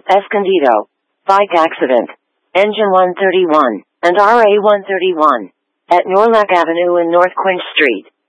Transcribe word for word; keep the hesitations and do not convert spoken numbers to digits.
Escondido. Bike accident. Engine one thirty-one and R A one thirty-one at Norlac Avenue and North Quince Street.